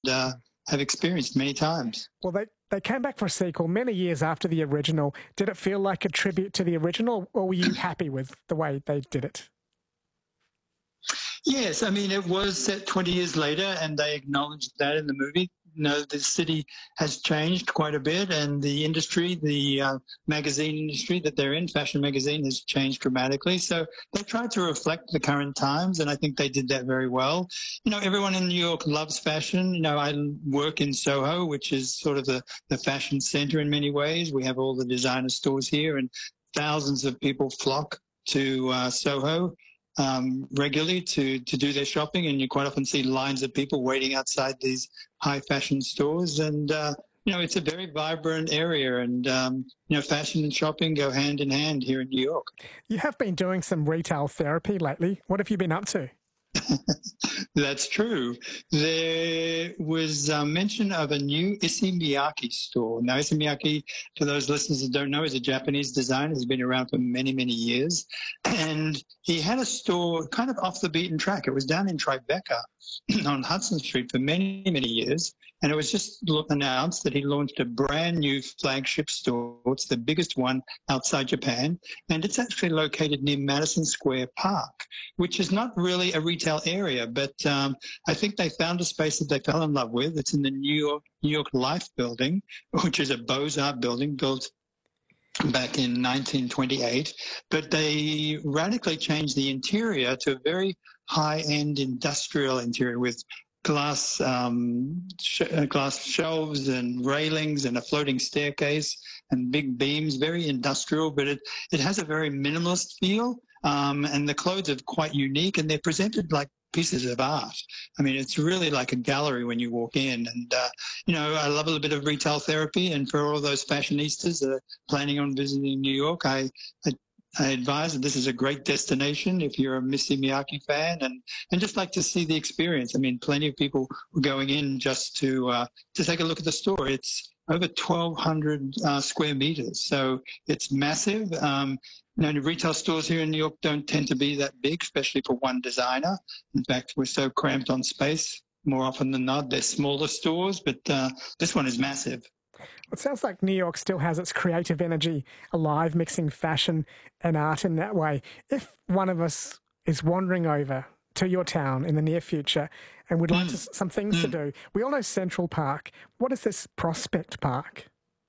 have experienced many times. Well, they came back for a sequel many years after the original. Did it feel like a tribute to the original, or were you happy with the way they did it? Yes, I mean, it was set 20 years later, and they acknowledged that in the movie. You know, the city has changed quite a bit, and the industry, the magazine industry that they're in, fashion magazine, has changed dramatically. So they tried to reflect the current times, and I think they did that very well. You know, everyone in New York loves fashion. You know, I work in Soho, which is sort of the fashion center in many ways. We have all the designer stores here, and thousands of people flock to Soho regularly to do their shopping, and you quite often see lines of people waiting outside these high fashion stores. And you know, it's a very vibrant area, and you know, fashion and shopping go hand in hand here in New York. You have been doing some retail therapy lately. What have you been up to? That's true. There was mention of a new Issey Miyake store. Now, Issey Miyake, for those listeners that don't know, is a Japanese designer. He's been around for many, many years. And he had a store kind of off the beaten track. It was down in Tribeca on Hudson Street for many, many years. And it was just announced that he launched a brand new flagship store. It's the biggest one outside Japan. And it's actually located near Madison Square Park, which is not really a retail area, but I think they found a space that they fell in love with. It's in the New York Life building, which is a Beaux-Arts building built back in 1928. But they radically changed the interior to a very high-end industrial interior with glass shelves and railings and a floating staircase and big beams, very industrial, but it has a very minimalist feel. And the clothes are quite unique, and they're presented like pieces of art. I mean, it's really like a gallery when you walk in. And, you know, I love a little bit of retail therapy. And for all those fashionistas that are planning on visiting New York, I advise that this is a great destination if you're a Issey Miyake fan and just like to see the experience. I mean, plenty of people were going in just to take a look at the store. It's over 1,200 square meters, so it's massive. You know, retail stores here in New York don't tend to be that big, especially for one designer. In fact, we're so cramped on space. More often than not, they're smaller stores, but this one is massive. It sounds like New York still has its creative energy alive, mixing fashion and art in that way. If one of us is wandering over to your town in the near future and would like some things to do, we all know Central Park. What is this Prospect Park?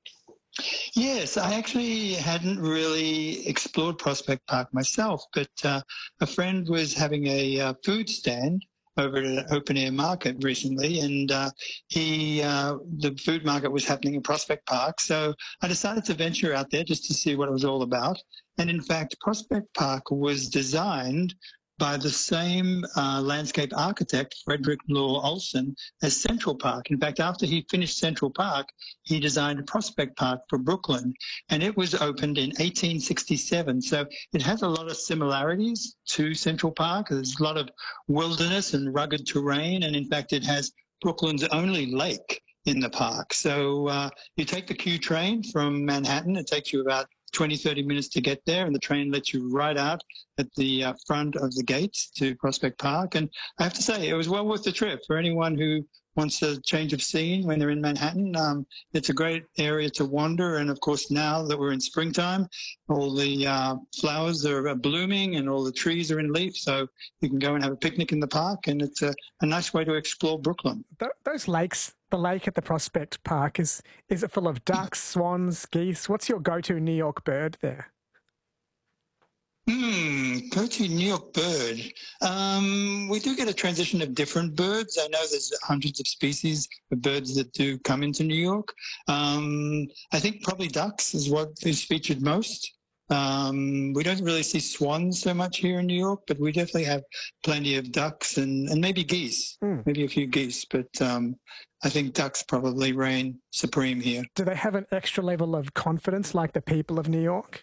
Yes, I actually hadn't really explored Prospect Park myself, but a friend was having a food stand over at an open air market recently, and the food market was happening in Prospect Park. So I decided to venture out there just to see what it was all about. And in fact, Prospect Park was designed by the same landscape architect, Frederick Law Olson, as Central Park. In fact, after he finished Central Park, he designed Prospect Park for Brooklyn, and it was opened in 1867. So it has a lot of similarities to Central Park. There's a lot of wilderness and rugged terrain, and in fact, it has Brooklyn's only lake in the park. So you take the Q train from Manhattan. It takes you about 20, 30 minutes to get there, and the train lets you right out at the front of the gates to Prospect Park. And I have to say, it was well worth the trip for anyone who wants a change of scene when they're in Manhattan. It's a great area to wander. And of course, now that we're in springtime, all the flowers are blooming and all the trees are in leaf. So you can go and have a picnic in the park, and it's a nice way to explore Brooklyn. Those lakes, the lake at the Prospect Park, is it full of ducks, swans, geese? What's your go-to New York bird there? Go-to New York bird. We do get a transition of different birds. I know there's hundreds of species of birds that do come into New York. I think probably ducks is what is featured most. We don't really see swans so much here in New York, but we definitely have plenty of ducks and maybe geese, maybe a few geese. But I think ducks probably reign supreme here. Do they have an extra level of confidence like the people of New York?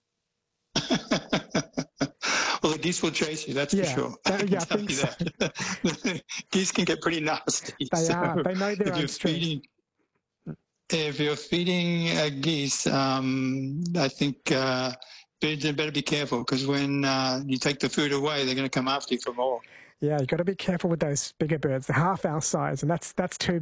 Well, the geese will chase you, that's for sure. I think so. Geese can get pretty nasty. They are. They know their own strength. If you're feeding geese, I think better be careful, because when you take the food away, they're going to come after you for more. Yeah, you've got to be careful with those bigger birds. They're half our size, and that's too